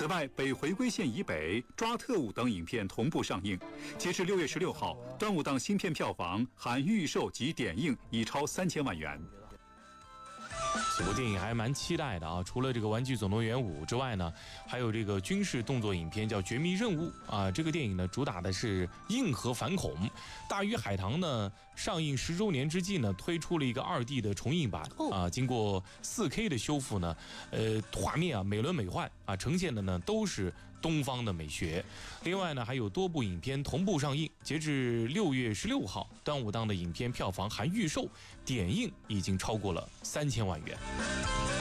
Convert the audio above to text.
此外，北回归线以北、抓特务等影片同步上映。截至6月16号，端午档新片票房含预售及点映已超3000万元。 这部电影还蛮期待的啊！除了这个《玩具总动员5》之外呢，还有这个军事动作影片叫《绝密任务》啊。这个电影呢，主打的是硬核反恐。大鱼海棠呢，上映10周年之际呢，推出了一个2D 的重映版啊，经过4K 的修复呢，画面啊美轮美奂啊，呈现的呢都是东方的美学。另外呢，还有多部影片同步上映。截至6月16号，端午档的影片票房含预售、点映已经超过了3000万元。